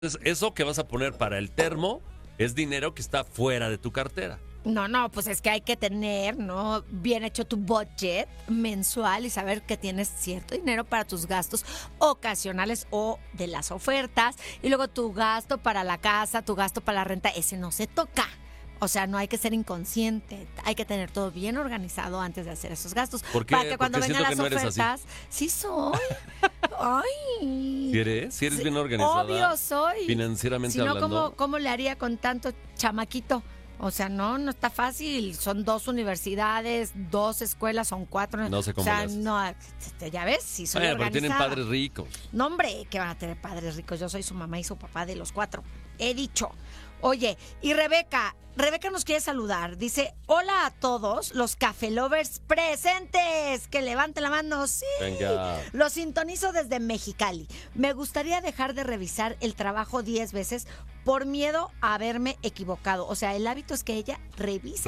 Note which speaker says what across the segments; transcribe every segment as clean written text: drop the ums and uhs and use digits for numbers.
Speaker 1: Entonces, eso que vas a poner para el termo es dinero que está fuera de tu cartera.
Speaker 2: No, pues es que hay que tener, ¿no? Bien hecho tu budget mensual y saber que tienes cierto dinero para tus gastos ocasionales o de las ofertas. Y luego tu gasto para la casa, tu gasto para la renta, ese no se toca. O sea, no hay que ser inconsciente. Hay que tener todo bien organizado antes de hacer esos gastos.
Speaker 1: ¿Por qué?
Speaker 2: Para que cuando
Speaker 1: Porque
Speaker 2: vengan las
Speaker 1: siento que no eres
Speaker 2: ofertas, sí soy. Ay.
Speaker 1: ¿Sí eres? ¿Sí eres bien organizada?
Speaker 2: Obvio soy.
Speaker 1: Financieramente
Speaker 2: Si no,
Speaker 1: hablando.
Speaker 2: ¿cómo le haría con tanto chamaquito? O sea, no está fácil. Son 2 universidades, 2 escuelas, son 4.
Speaker 1: No sé cómo
Speaker 2: O sea,
Speaker 1: le haces.
Speaker 2: no, ya ves, sí soy
Speaker 1: Pero
Speaker 2: organizada.
Speaker 1: tienen padres ricos.
Speaker 2: No, hombre, que van a tener padres ricos. Yo soy su mamá y su papá de los 4. He dicho. Oye, y Rebeca nos quiere saludar. Dice, hola a todos los Café Lovers presentes. Que levanten la mano, sí.
Speaker 1: Venga.
Speaker 2: Los sintonizo desde Mexicali. Me gustaría dejar de revisar el trabajo 10 veces por miedo a haberme equivocado. O sea, el hábito es que ella revisa.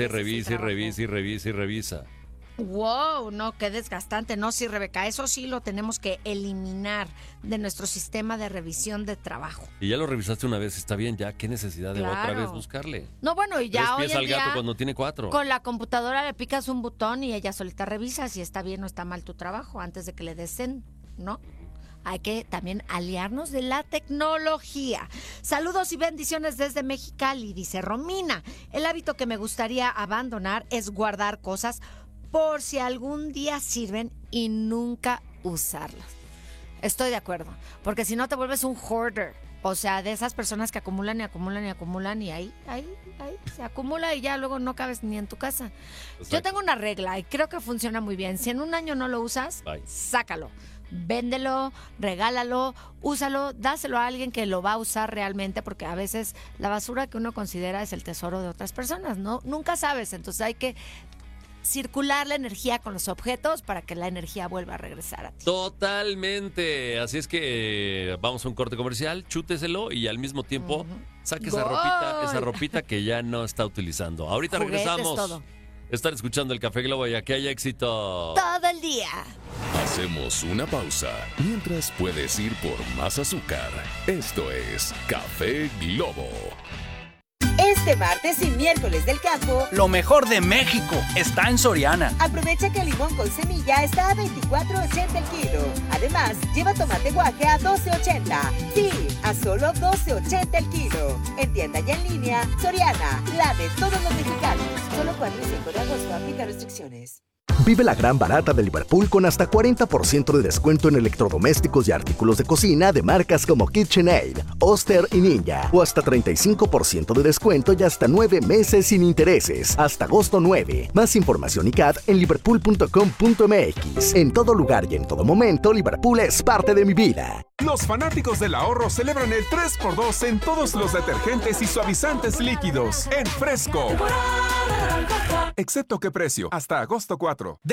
Speaker 1: Revisa.
Speaker 2: Wow, no, qué desgastante. No, sí, Rebeca, eso sí lo tenemos que eliminar de nuestro sistema de revisión de trabajo.
Speaker 1: Y ya lo revisaste una vez, está bien, ya, qué necesidad de otra vez buscarle.
Speaker 2: No, bueno, y ya
Speaker 1: 3
Speaker 2: hoy
Speaker 1: pies
Speaker 2: en
Speaker 1: al gato
Speaker 2: día,
Speaker 1: cuando tiene 4.
Speaker 2: con la computadora le picas un botón y ella solita revisa si está bien o está mal tu trabajo antes de que le desen, ¿no? Hay que también aliarnos de la tecnología. Saludos y bendiciones desde Mexicali, dice Romina. El hábito que me gustaría abandonar es guardar cosas por si algún día sirven y nunca usarlas. Estoy de acuerdo, porque si no te vuelves un hoarder. O sea, de esas personas que acumulan y ahí se acumula y ya luego no cabes ni en tu casa. Exacto. Yo tengo una regla y creo que funciona muy bien. Si en un año no lo usas, sácalo. Véndelo, regálalo, úsalo, dáselo a alguien que lo va a usar realmente, porque a veces la basura que uno considera es el tesoro de otras personas, ¿no? Nunca sabes, entonces hay que circular la energía con los objetos para que la energía vuelva a regresar a ti.
Speaker 1: Totalmente. Así es que vamos a un corte comercial, chúteselo y al mismo tiempo saque esa ropita que ya no está utilizando. Ahorita
Speaker 2: Juguetes,
Speaker 1: regresamos.
Speaker 2: todo.
Speaker 1: Están escuchando el Café Globo y aquí hay éxito.
Speaker 2: Todo el día.
Speaker 3: Hacemos una pausa mientras puedes ir por más azúcar. Esto es Café Globo.
Speaker 4: Este martes y miércoles del campo,
Speaker 5: lo mejor de México está en Soriana.
Speaker 4: Aprovecha que el limón con semilla está a $24.80 el kilo. Además, lleva tomate guaje a $12.80. Sí, a solo $12.80 el kilo. En tienda y en línea, Soriana, la de todos los mexicanos. Solo 4 y 5 de agosto, aplica restricciones.
Speaker 6: Vive la gran barata de Liverpool con hasta 40% de descuento en electrodomésticos y artículos de cocina de marcas como KitchenAid, Oster y Ninja. O hasta 35% de descuento y hasta 9 meses sin intereses. Hasta agosto 9. Más información y CAT en liverpool.com.mx. En todo lugar y en todo momento, Liverpool es parte de mi vida.
Speaker 7: Los fanáticos del ahorro celebran el 3x2 en todos los detergentes y suavizantes líquidos en Fresco. Excepto qué precio, hasta agosto 4.